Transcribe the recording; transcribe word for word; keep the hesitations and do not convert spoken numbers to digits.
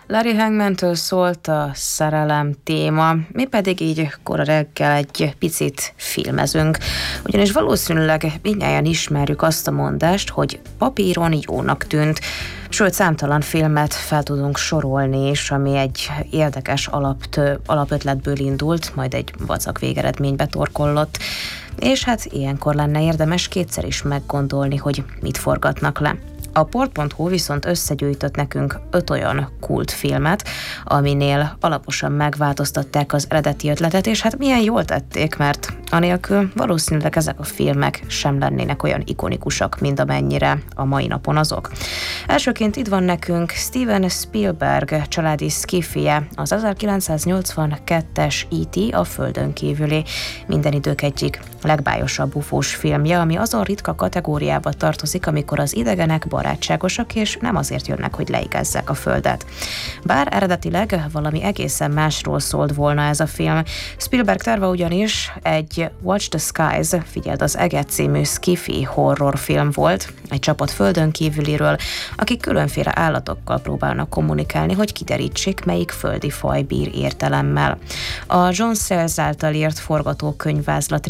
Larry Hagmantől szólt a szerelem téma, mi pedig így kora reggel egy picit filmezünk. Ugyanis valószínűleg mindnyájan ismerjük azt a mondást, hogy papíron jónak tűnt, sőt számtalan filmet fel tudunk sorolni is, ami egy érdekes alaptő, alapötletből indult, majd egy vacak végeredménybe torkollott. És hát ilyenkor lenne érdemes kétszer is meggondolni, hogy mit forgatnak le. A port pont hu viszont összegyűjtött nekünk öt olyan kultfilmet, aminél alaposan megváltoztatták az eredeti ötletet, és hát milyen jól tették, mert anélkül valószínűleg ezek a filmek sem lennének olyan ikonikusak, mint amennyire a mai napon azok. Elsőként itt van nekünk Steven Spielberg családi szkifije, az ezerkilencszáznyolcvankettes é té a Földön kívüli, minden idők egyik legbájosabb ufós filmje, ami azon ritka kategóriába tartozik, amikor az idegenek barátságosak, és nem azért jönnek, hogy leigezzek a Földet. Bár eredetileg valami egészen másról szólt volna ez a film. Spielberg terve ugyanis egy Watch the Skies, figyeld az eget című sci-fi horrorfilm volt, egy csapat földön kívüliről, akik különféle állatokkal próbálnak kommunikálni, hogy kiderítsék, melyik földi faj bír értelemmel. A John Sayles által írt forgatókönyvvázlat